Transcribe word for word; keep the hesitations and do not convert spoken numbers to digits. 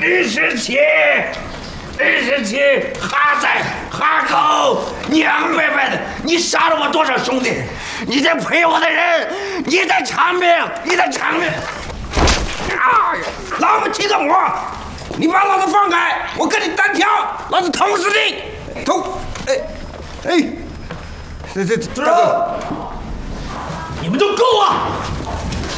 李十七，李十七，哈仔，哈狗，娘白白的，你杀了我多少兄弟？你在陪我的人，你在偿命，你在偿命！啊！老子提个火，你把老子放开，我跟你单挑，老子捅死你！捅！哎，哎，这这大哥， 你们都够了！